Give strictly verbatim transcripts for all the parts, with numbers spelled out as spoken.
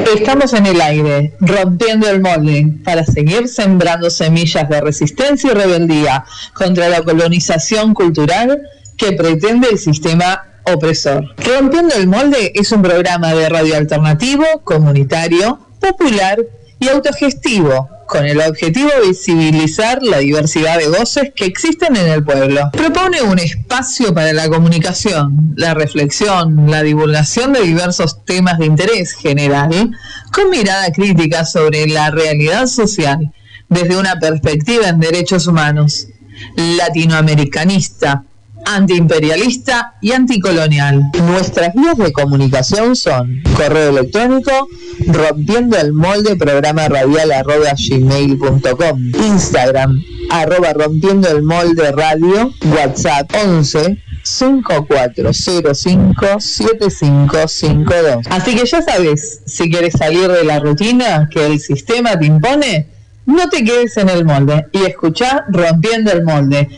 Estamos en el aire, rompiendo el molde, para seguir sembrando semillas de resistencia y rebeldía contra la colonización cultural que pretende el sistema opresor. Rompiendo el molde es un programa de radio alternativo, comunitario, popular y autogestivo, con el objetivo de visibilizar la diversidad de voces que existen en el pueblo. Propone un espacio para la comunicación, la reflexión, la divulgación de diversos temas de interés general, con mirada crítica sobre la realidad social, desde una perspectiva en derechos humanos, latinoamericanista, antiimperialista y anticolonial. Nuestras vías de comunicación son correo electrónico rompiendo el molde programa radial arroba gmail punto com, Instagram arroba rompiendo el molde radio, WhatsApp once cinco cuatro cero cinco siete cinco cinco dos. Así que ya sabes, si quieres salir de la rutina que el sistema te impone, no te quedes en el molde y escuchá Rompiendo el Molde.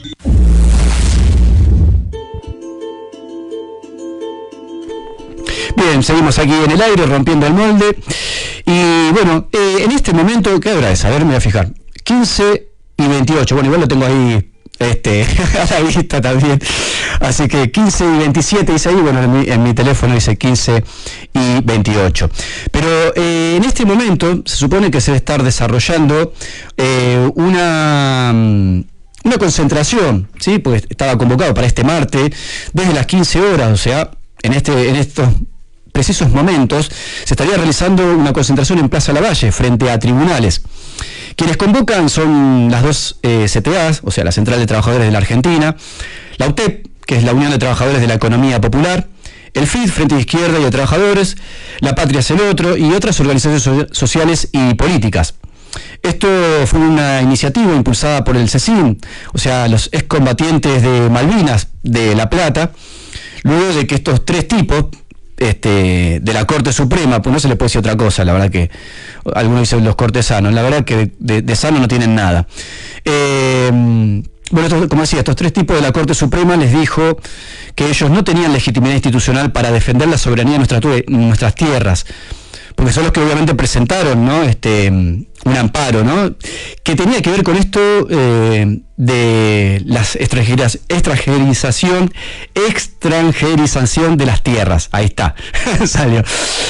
Bien, seguimos aquí en el aire, rompiendo el molde. Y bueno, eh, en este momento, ¿qué hora es? A ver, me voy a fijar. quince y veintiocho. Bueno, igual lo tengo ahí este, a la vista también. Así que quince y veintisiete dice ahí. Bueno, en mi, en mi teléfono dice quince y veintiocho. Pero eh, en este momento se supone que se debe estar desarrollando eh, una... una concentración, ¿sí? Porque estaba convocado para este martes desde las quince horas, o sea, en este en estos precisos momentos se estaría realizando una concentración en Plaza Lavalle frente a tribunales. Quienes convocan son las dos eh, C T As, o sea, la Central de Trabajadores de la Argentina, la U T E P, que es la Unión de Trabajadores de la Economía Popular, el F I D, Frente de Izquierda y de Trabajadores, La Patria es el Otro y otras organizaciones so- sociales y políticas. Esto fue una iniciativa impulsada por el CECIN, o sea, los excombatientes de Malvinas de La Plata, luego de que estos tres tipos este, de la Corte Suprema, pues no se le puede decir otra cosa, la verdad que algunos dicen los cortesanos, la verdad que de, de, de sano no tienen nada. Eh, bueno, estos, como decía, estos tres tipos de la Corte Suprema les dijo que ellos no tenían legitimidad institucional para defender la soberanía de nuestra, nuestras tierras, porque son los que obviamente presentaron, ¿no? este, un amparo, ¿no? Que tenía que ver con esto eh, de la extranjerización, extranjerización de las tierras. Ahí está, salió.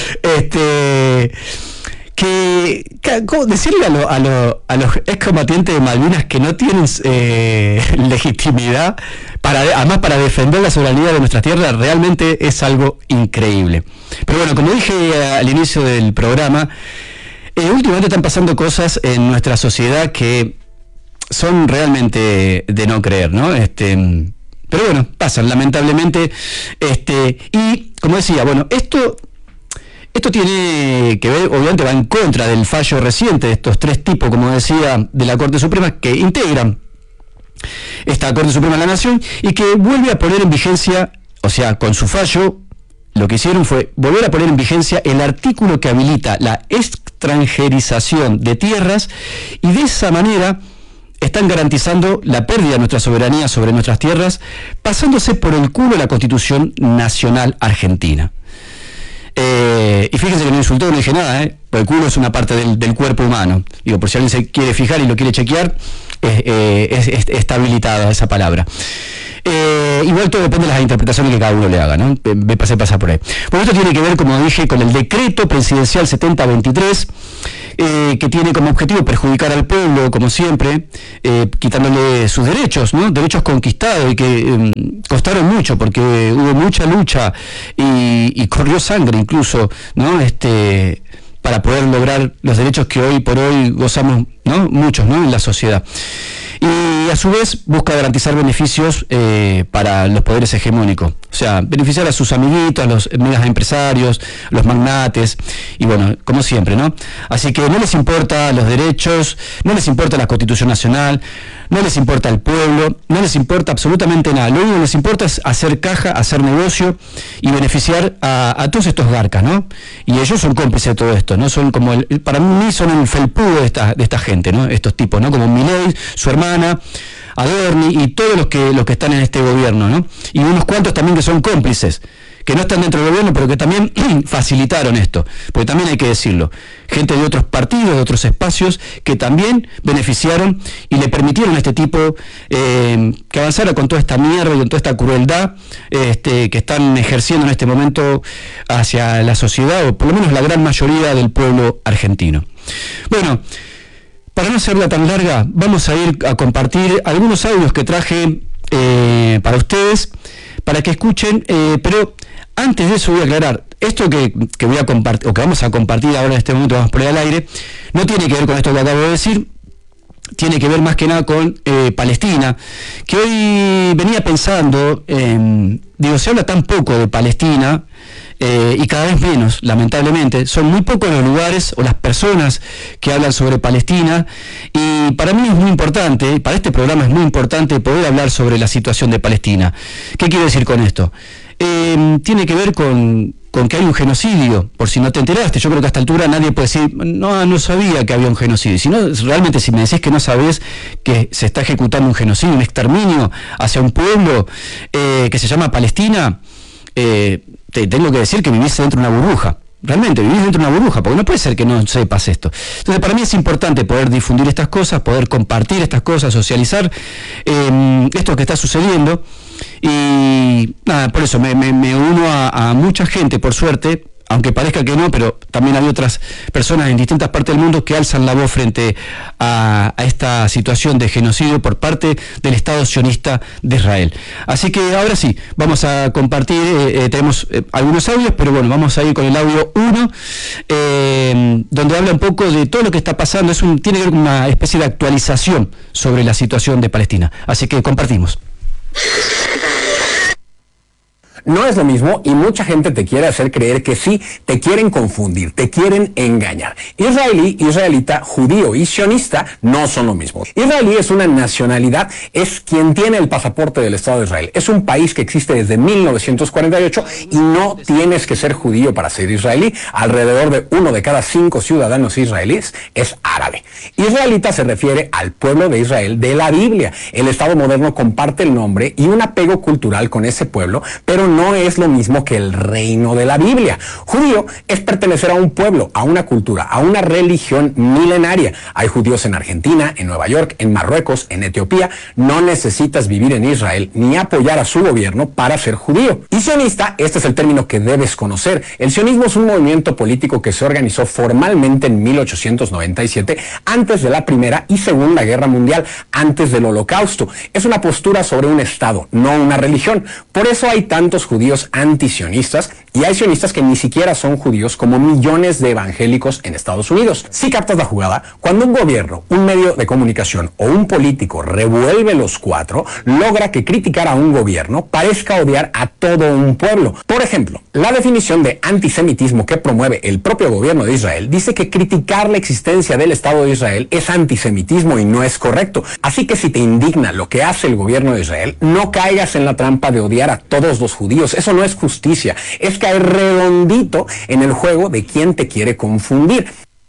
Este, que, que ¿cómo decirle a, lo, a, lo, a los excombatientes de Malvinas que no tienen eh, legitimidad, para, además para defender la soberanía de nuestras tierras, realmente es algo increíble. Pero bueno, como dije al inicio del programa, eh, últimamente están pasando cosas en nuestra sociedad que son realmente de no creer, ¿no? Este, pero bueno, pasan lamentablemente. Este, y como decía, bueno, esto... Esto tiene que ver, obviamente va en contra del fallo reciente de estos tres tipos, como decía, de la Corte Suprema, que integran esta Corte Suprema de la Nación y que vuelve a poner en vigencia, o sea, con su fallo, lo que hicieron fue volver a poner en vigencia el artículo que habilita la extranjerización de tierras y de esa manera están garantizando la pérdida de nuestra soberanía sobre nuestras tierras, pasándose por el culo la Constitución Nacional Argentina. Eh, y fíjense que no insultó, no dije nada, ¿eh? Porque el culo es una parte del, del cuerpo humano. Digo, por si alguien se quiere fijar y lo quiere chequear, eh, eh, es, es, está habilitada esa palabra. Eh, igual todo depende de las interpretaciones que cada uno le haga, ¿no? Me pasé a pasar por ahí. Bueno, esto tiene que ver, como dije, con el decreto presidencial setenta veintitrés, eh, que tiene como objetivo perjudicar al pueblo, como siempre, eh, quitándole sus derechos, ¿no? Derechos conquistados y que eh, costaron mucho, porque hubo mucha lucha y, y corrió sangre incluso, ¿no? Este, para poder lograr los derechos que hoy por hoy gozamos, ¿no? Muchos, ¿no? En la sociedad. Y a su vez busca garantizar beneficios eh, para los poderes hegemónicos, o sea, beneficiar a sus amiguitos, a los megas empresarios, los magnates, y bueno, como siempre, ¿no? Así que no les importa los derechos, no les importa la Constitución Nacional, no les importa el pueblo, no les importa absolutamente nada. Lo único que les importa es hacer caja, hacer negocio y beneficiar a, a todos estos garcas, ¿no? Y ellos son cómplices de todo esto, ¿no? Son como el, para mí son el felpudo de esta, de esta gente, ¿no? Estos tipos, ¿no? Como Milei, su hermana, Adorni y todos los que, los que están en este gobierno, ¿no? Y unos cuantos también que son cómplices, que no están dentro del gobierno, pero que también facilitaron esto, porque también hay que decirlo, gente de otros partidos, de otros espacios, que también beneficiaron y le permitieron a este tipo eh, que avanzara con toda esta mierda y con toda esta crueldad este, que están ejerciendo en este momento hacia la sociedad, o por lo menos la gran mayoría del pueblo argentino. Bueno, para no hacerla tan larga, vamos a ir a compartir algunos audios que traje eh, para ustedes, para que escuchen, eh, pero antes de eso voy a aclarar, esto que, que voy a compartir, o que vamos a compartir ahora en este momento, vamos a poner al aire, no tiene que ver con esto que acabo de decir, tiene que ver más que nada con eh, Palestina, que hoy venía pensando, eh, digo, se habla tan poco de Palestina, eh, y cada vez menos, lamentablemente, son muy pocos los lugares o las personas que hablan sobre Palestina, y para mí es muy importante, para este programa es muy importante poder hablar sobre la situación de Palestina. ¿Qué quiero decir con esto? Eh, tiene que ver con, con que hay un genocidio, por si no te enteraste. Yo creo que a esta altura nadie puede decir, no, no sabía que había un genocidio. Si no, realmente si me decís que no sabés que se está ejecutando un genocidio, un exterminio hacia un pueblo eh, que se llama Palestina, eh, te tengo que decir que vivís dentro de una burbuja. Realmente vivís dentro de una burbuja, porque no puede ser que no sepas esto. Entonces para mí es importante poder difundir estas cosas, poder compartir estas cosas, socializar eh, esto que está sucediendo. Y nada, por eso me, me, me uno a, a mucha gente, por suerte, aunque parezca que no, pero también hay otras personas en distintas partes del mundo que alzan la voz frente a, a esta situación de genocidio por parte del Estado sionista de Israel. Así que ahora sí, vamos a compartir, eh, eh, tenemos eh, algunos audios, pero bueno, vamos a ir con el audio uno, eh, donde habla un poco de todo lo que está pasando. Es un, tiene que ver con una especie de actualización sobre la situación de Palestina. Así que compartimos. No es lo mismo y mucha gente te quiere hacer creer que sí, te quieren confundir, te quieren engañar. Israelí, israelita, judío y sionista no son lo mismo. Israelí es una nacionalidad, es quien tiene el pasaporte del Estado de Israel. Es un país que existe desde mil novecientos cuarenta y ocho y no tienes que ser judío para ser israelí. Alrededor de uno de cada cinco ciudadanos israelíes es árabe. Israelita se refiere al pueblo de Israel de la Biblia. El Estado moderno comparte el nombre y un apego cultural con ese pueblo, pero no no es lo mismo que el reino de la Biblia. Judío es pertenecer a un pueblo, a una cultura, a una religión milenaria. Hay judíos en Argentina, en Nueva York, en Marruecos, en Etiopía. No necesitas vivir en Israel ni apoyar a su gobierno para ser judío. Y sionista, este es el término que debes conocer. El sionismo es un movimiento político que se organizó formalmente en mil ochocientos noventa y siete, antes de la Primera y Segunda Guerra Mundial, antes del Holocausto. Es una postura sobre un Estado, no una religión. Por eso hay tantos judíos antisionistas y hay sionistas que ni siquiera son judíos, como millones de evangélicos en Estados Unidos. Si captas la jugada, cuando un gobierno, un medio de comunicación o un político revuelve los cuatro, logra que criticar a un gobierno parezca odiar a todo un pueblo. Por ejemplo, la definición de antisemitismo que promueve el propio gobierno de Israel dice que criticar la existencia del Estado de Israel es antisemitismo y no es correcto. Así que si te indigna lo que hace el gobierno de Israel, no caigas en la trampa de odiar a todos los judíos. Eso no es justicia, es caer redondito en el juego de quien te quiere confundir.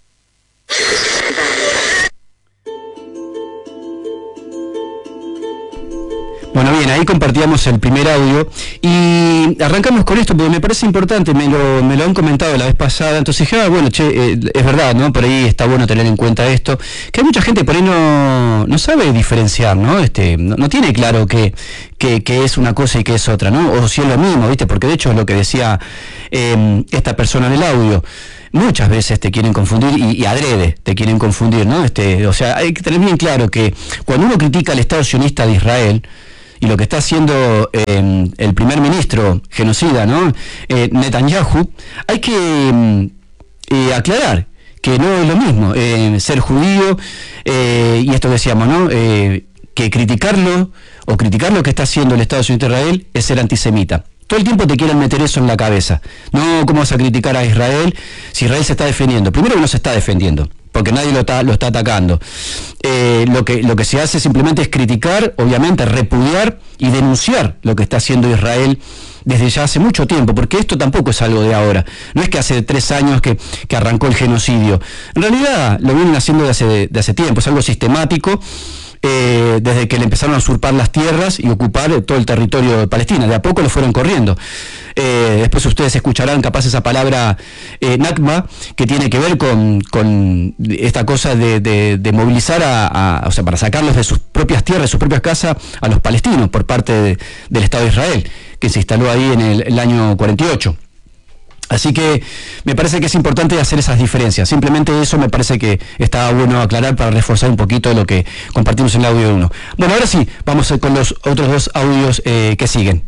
Bueno, bien, ahí compartíamos el primer audio y arrancamos con esto porque me parece importante, me lo, me lo han comentado la vez pasada, entonces dije, ah, bueno, che, eh, es verdad, ¿no? Por ahí está bueno tener en cuenta esto, que hay mucha gente por ahí no, no sabe diferenciar, ¿no? Este, no, no tiene claro que, que, que es una cosa y que es otra, ¿no? O si es lo mismo, ¿viste? Porque de hecho es lo que decía eh, esta persona en el audio. Muchas veces te quieren confundir y, y adrede te quieren confundir, ¿no? Este, o sea, hay que tener bien claro que cuando uno critica al Estado sionista de Israel, y lo que está haciendo eh, el primer ministro genocida, ¿no? Eh, Netanyahu, hay que eh, aclarar que no es lo mismo eh, ser judío eh, y esto que decíamos, ¿no? Eh, que criticarlo o criticar lo que está haciendo el Estado sionista de Israel es ser antisemita. Todo el tiempo te quieren meter eso en la cabeza. No, ¿cómo vas a criticar a Israel si Israel se está defendiendo? Primero que no se está defendiendo, porque nadie lo está, lo está atacando. Eh, lo que, lo que se hace simplemente es criticar, obviamente, repudiar y denunciar lo que está haciendo Israel desde ya hace mucho tiempo, porque esto tampoco es algo de ahora. No es que hace tres años que, que arrancó el genocidio. En realidad lo vienen haciendo de hace, de hace tiempo, es algo sistemático. eh, desde que le empezaron a usurpar las tierras y ocupar todo el territorio de Palestina. De a poco lo fueron corriendo. Eh, después ustedes escucharán capaz esa palabra eh, Nakba, que tiene que ver con, con esta cosa de, de, de movilizar a, a, o sea, para sacarlos de sus propias tierras, de sus propias casas, a los palestinos por parte de, del Estado de Israel, que se instaló ahí en el, el año cuarenta y ocho. Así que me parece que es importante hacer esas diferencias. Simplemente eso me parece que está bueno aclarar para reforzar un poquito lo que compartimos en el audio uno. Bueno, ahora sí, vamos con los otros dos audios eh, que siguen.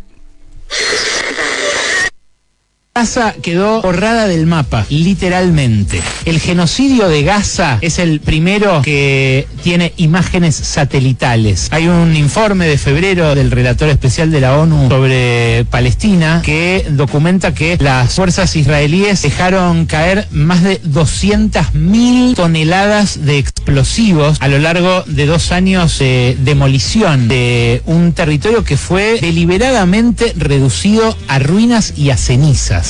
Gaza quedó borrada del mapa, literalmente. El genocidio de Gaza es el primero que tiene imágenes satelitales. Hay un informe de febrero del relator especial de la ONU sobre Palestina que documenta que las fuerzas israelíes dejaron caer más de doscientas mil toneladas de explosivos a lo largo de dos años de demolición de un territorio que fue deliberadamente reducido a ruinas y a cenizas.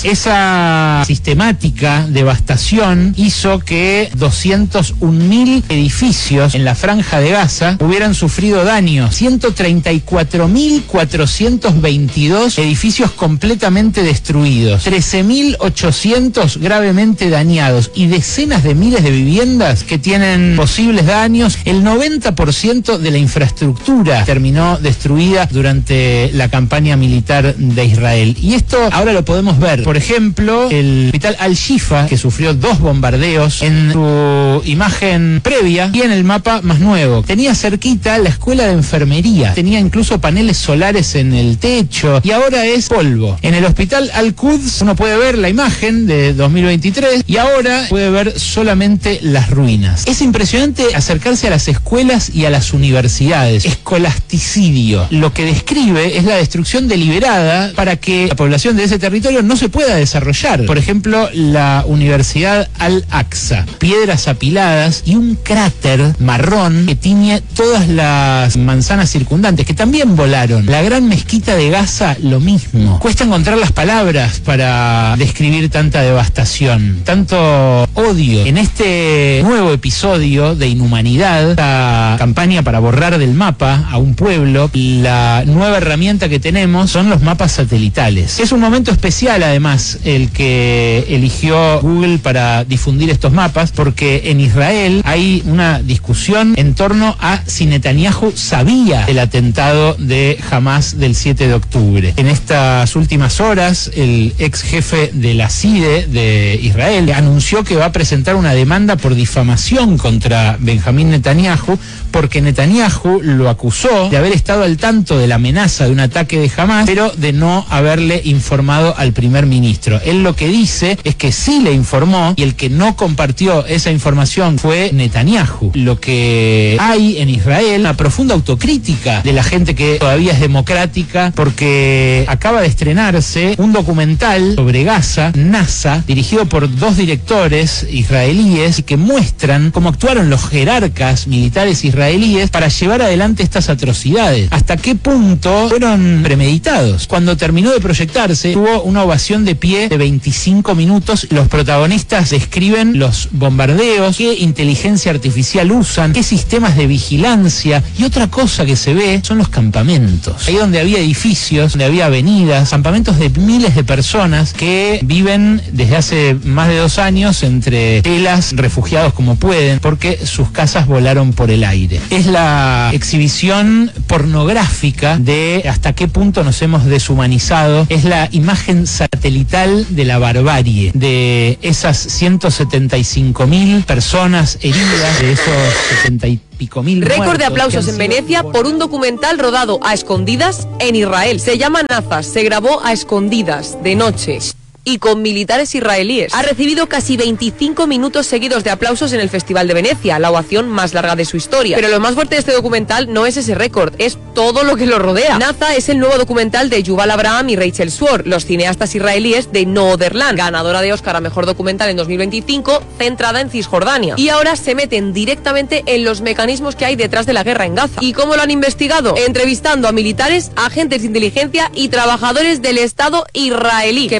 Esa sistemática devastación hizo que doscientos un mil edificios en la franja de Gaza hubieran sufrido daños, ciento treinta y cuatro mil cuatrocientos veintidós edificios completamente destruidos, trece mil ochocientos gravemente dañados y decenas de miles de viviendas que tienen posibles daños. El noventa por ciento de la infraestructura terminó destruida durante la campaña militar de Israel. Y esto ahora lo podemos ver. Por ejemplo, el hospital Al-Shifa, que sufrió dos bombardeos en su imagen previa y en el mapa más nuevo. Tenía cerquita la escuela de enfermería, tenía incluso paneles solares en el techo y ahora es polvo. En el hospital Al-Quds uno puede ver la imagen de dos mil veintitrés y ahora puede ver solamente las ruinas. Es impresionante acercarse a las escuelas y a las universidades. Escolasticidio. Lo que describe es la destrucción deliberada para que la población de ese territorio no se pueda desarrollar. Por ejemplo, la Universidad Al-Aqsa, piedras apiladas y un cráter marrón que tiñe todas las manzanas circundantes, que también volaron. La gran mezquita de Gaza, lo mismo. Cuesta encontrar las palabras para describir tanta devastación, tanto odio. En este nuevo episodio de inhumanidad, la campaña para borrar del mapa a un pueblo, la nueva herramienta que tenemos son los mapas satelitales. Es un momento especial, además, el que eligió Google para difundir estos mapas, porque en Israel hay una discusión en torno a si Netanyahu sabía el atentado de Hamas del siete de octubre. En estas últimas horas, el ex jefe de la C I D E de Israel anunció que va a presentar una demanda por difamación contra Benjamín Netanyahu, porque Netanyahu lo acusó de haber estado al tanto de la amenaza de un ataque de Hamas, pero de no haberle informado al primer ministro. Él lo que dice es que sí le informó y el que no compartió esa información fue Netanyahu. Lo que hay en Israel, una profunda autocrítica de la gente que todavía es democrática, porque acaba de estrenarse un documental sobre Gaza, NASA, dirigido por dos directores israelíes y que muestran cómo actuaron los jerarcas militares israelíes para llevar adelante estas atrocidades. Hasta qué punto fueron premeditados. Cuando terminó de proyectarse, tuvo una ovación de pie de veinticinco minutos. Los protagonistas describen los bombardeos, qué inteligencia artificial usan, qué sistemas de vigilancia, y otra cosa que se ve son los campamentos. Ahí donde había edificios, donde había avenidas, campamentos de miles de personas que viven desde hace más de dos años entre telas, refugiados como pueden, porque sus casas volaron por el aire. Es la exhibición pornográfica de hasta qué punto nos hemos deshumanizado. Es la imagen satelital de la barbarie, de esas ciento setenta y cinco mil personas heridas, de esos setenta y pico mil muertos. Récord de aplausos en Venecia por un documental rodado a escondidas en Israel. Se llama Nazas, se grabó a escondidas, de noche y con militares israelíes. Ha recibido casi veinticinco minutos seguidos de aplausos en el Festival de Venecia, la ovación más larga de su historia. Pero lo más fuerte de este documental no es ese récord, es todo lo que lo rodea. Naza es el nuevo documental de Yuval Abraham y Rachel Sword, los cineastas israelíes de No Other Land, ganadora de Oscar a Mejor Documental en dos mil veinticinco, centrada en Cisjordania. Y ahora se meten directamente en los mecanismos que hay detrás de la guerra en Gaza. ¿Y cómo lo han investigado? Entrevistando a militares, agentes de inteligencia y trabajadores del Estado israelí que participaron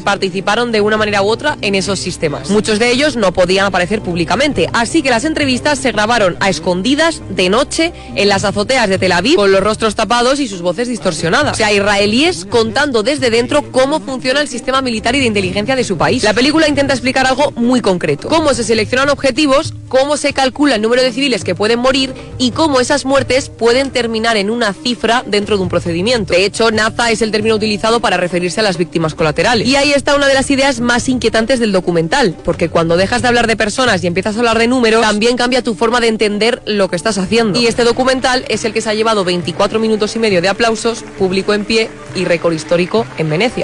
participaron de una manera u otra en esos sistemas. Muchos de ellos no podían aparecer públicamente, así que las entrevistas se grabaron a escondidas, de noche, en las azoteas de Tel Aviv, con los rostros tapados y sus voces distorsionadas. O sea, israelíes contando desde dentro cómo funciona el sistema militar y de inteligencia de su país. La película intenta explicar algo muy concreto: cómo se seleccionan objetivos, cómo se calcula el número de civiles que pueden morir y cómo esas muertes pueden terminar en una cifra dentro de un procedimiento. De hecho, Naza es el término utilizado para referirse a las víctimas colaterales. Y ahí está una de las ideas más inquietantes del documental, porque cuando dejas de hablar de personas y empiezas a hablar de números, también cambia tu forma de entender lo que estás haciendo. Y este documental es el que se ha llevado veinticuatro minutos y medio de aplausos, público en pie y récord histórico en Venecia.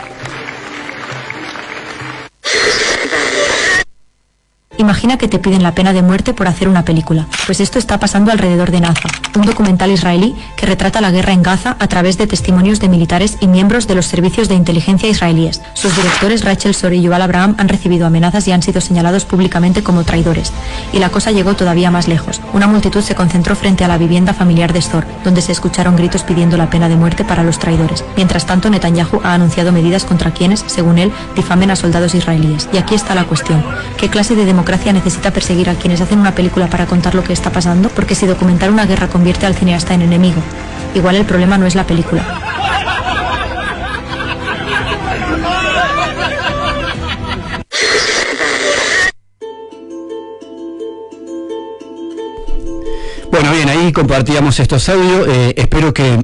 Imagina que te piden la pena de muerte por hacer una película. Pues esto está pasando alrededor de Naza, un documental israelí que retrata la guerra en Gaza a través de testimonios de militares y miembros de los servicios de inteligencia israelíes. Sus directores, Rachel Sor y Yuval Abraham, han recibido amenazas y han sido señalados públicamente como traidores. Y la cosa llegó todavía más lejos. Una multitud se concentró frente a la vivienda familiar de Sor, donde se escucharon gritos pidiendo la pena de muerte para los traidores. Mientras tanto, Netanyahu ha anunciado medidas contra quienes, según él, difamen a soldados israelíes. Y aquí está la cuestión: ¿qué clase de democracia necesita perseguir a quienes hacen una película para contar lo que está pasando? Porque si documentar una guerra convierte al cineasta en enemigo, igual el problema no es la película. Bueno, bien, ahí compartíamos estos audios. Eh, espero que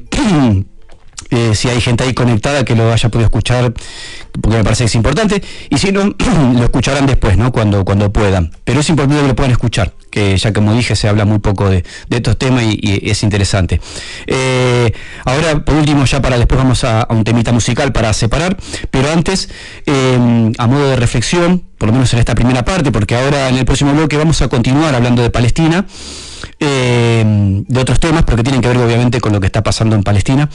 eh, si hay gente ahí conectada que lo haya podido escuchar, porque me parece que es importante, y si no, lo escucharán después, ¿no? Cuando, cuando puedan. Pero es importante que lo puedan escuchar, que ya como dije se habla muy poco de, de estos temas y, y es interesante. Eh, ahora, por último, ya para después vamos a, a un temita musical para separar, pero antes, eh, a modo de reflexión, por lo menos en esta primera parte, porque ahora en el próximo bloque vamos a continuar hablando de Palestina, eh, de otros temas, pero que tienen que ver obviamente con lo que está pasando en Palestina.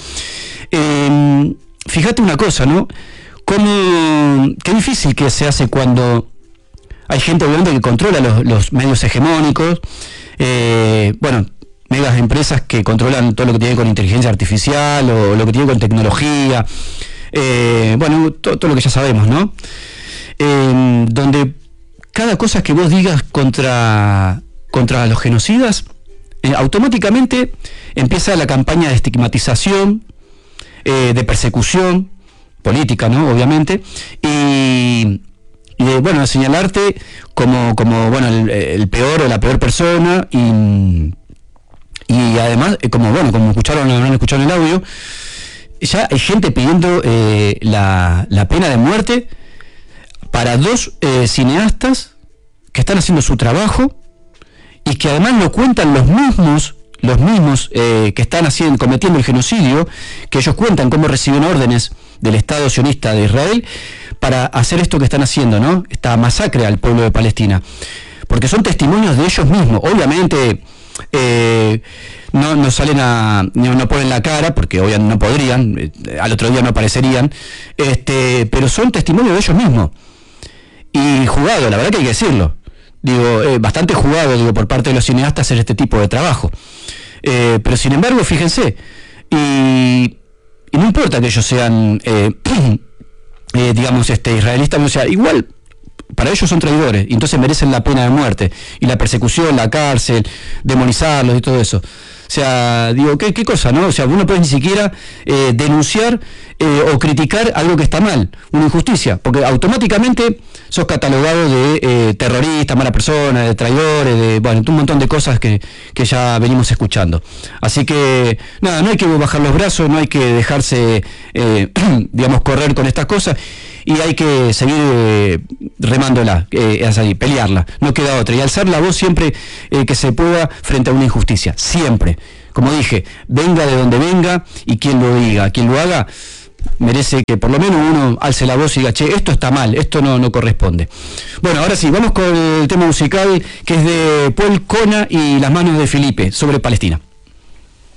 Eh, fíjate una cosa, ¿no? Cómo, qué difícil que se hace cuando hay gente obviamente que controla los, los medios hegemónicos, eh, bueno, megas empresas que controlan todo lo que tiene con inteligencia artificial o lo que tiene con tecnología, eh, bueno, todo, todo lo que ya sabemos, ¿no? Eh, donde cada cosa que vos digas contra, contra los genocidas, eh, automáticamente empieza la campaña de estigmatización, eh, de persecución política, ¿no? Obviamente, y, y de, bueno, señalarte como, como bueno, el, el peor o la peor persona, y, y además, como, bueno, como escucharon, habrán escuchado en el audio, ya hay gente pidiendo eh, la, la pena de muerte para dos eh, cineastas que están haciendo su trabajo y que además lo cuentan los mismos los mismos eh, que están haciendo, cometiendo el genocidio, que ellos cuentan cómo reciben órdenes del Estado sionista de Israel para hacer esto que están haciendo, ¿no? Esta masacre al pueblo de Palestina, porque son testimonios de ellos mismos. Obviamente eh, no, no salen a, no, no ponen la cara, porque obviamente no podrían, eh, al otro día no aparecerían, este, pero son testimonios de ellos mismos, y jugado, la verdad que hay que decirlo, digo, eh, bastante jugado, digo, por parte de los cineastas hacer este tipo de trabajo. Eh, pero sin embargo, fíjense, y, y no importa que ellos sean, eh, eh, digamos, este, israelitas, o sea, igual para ellos son traidores, y entonces merecen la pena de muerte, y la persecución, la cárcel, demonizarlos y todo eso. O sea, digo, ¿qué, qué cosa, no? O sea, uno puede ni siquiera eh, denunciar eh, o criticar algo que está mal, una injusticia, porque automáticamente sos catalogado de eh, terrorista, mala persona, de traidores, de, bueno, un montón de cosas que, que ya venimos escuchando. Así que, nada, no hay que bajar los brazos, no hay que dejarse, eh, digamos, correr con estas cosas, y hay que seguir eh, remándola, eh, es ahí, pelearla, no queda otra, y alzar la voz siempre eh, que se pueda frente a una injusticia, siempre. Como dije, venga de donde venga, y quien lo diga, quien lo haga, merece que por lo menos uno alce la voz y diga, che, esto está mal, esto no, no corresponde. Bueno, ahora sí, vamos con el tema musical, que es de Paul Kona y Las manos de Felipe, sobre Palestina.